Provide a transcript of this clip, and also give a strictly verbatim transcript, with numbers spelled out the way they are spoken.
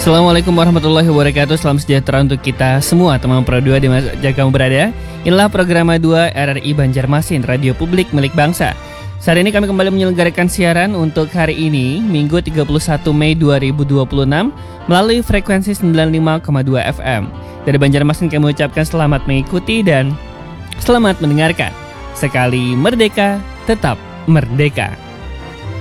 Assalamualaikum warahmatullahi wabarakatuh. Salam sejahtera untuk kita semua teman Pro dua di mana saja kamu berada. Inilah program dua R R I Banjarmasin, Radio Publik Milik Bangsa. Saat ini kami kembali menyelenggarakan siaran untuk hari ini, Minggu tiga puluh satu Mei dua ribu dua puluh enam melalui frekuensi sembilan puluh lima koma dua F M. Dari Banjarmasin kami ucapkan selamat mengikuti dan selamat mendengarkan. Sekali merdeka, tetap merdeka.